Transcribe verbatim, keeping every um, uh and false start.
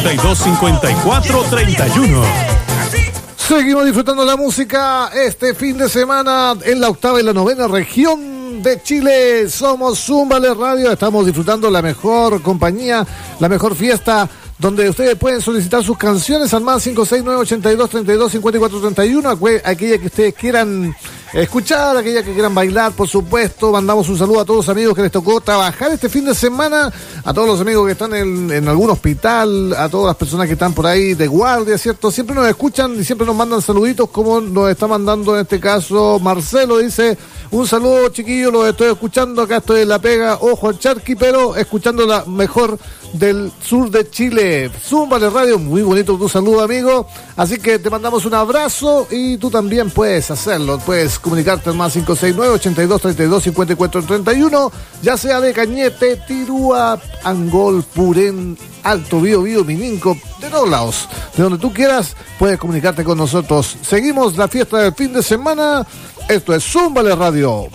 treinta y dos cincuenta y cuatro treinta y uno. Seguimos disfrutando la música este fin de semana en la octava y la novena región de Chile. Somos Zúmbale Radio, estamos disfrutando la mejor compañía, la mejor fiesta, donde ustedes pueden solicitar sus canciones al más cinco seis nueve, ochenta y dos, treinta y dos, cincuenta y cuatro, treinta y uno, aquella que ustedes quieran escuchar, aquella que quieran bailar, por supuesto. Mandamos un saludo a todos los amigos que les tocó trabajar este fin de semana, a todos los amigos que están en, en algún hospital, a todas las personas que están por ahí de guardia, ¿cierto? Siempre nos escuchan y siempre nos mandan saluditos, como nos está mandando en este caso Marcelo. Dice: un saludo, chiquillos, los estoy escuchando, acá estoy en La Pega, ojo al charqui, pero escuchando la mejor del sur de Chile. Zúmbale Radio, muy bonito tu saludo, amigo. Así que te mandamos un abrazo y tú también puedes hacerlo. Puedes comunicarte al más cinco seis nueve, ochenta y dos, treinta y dos, cincuenta y cuatro, treinta y uno, ya sea de Cañete, Tirúa, Angol, Purén, Alto Biobío, Mininco, de todos lados. De donde tú quieras, puedes comunicarte con nosotros. Seguimos la fiesta del fin de semana. Esto es Zúmbale Radio.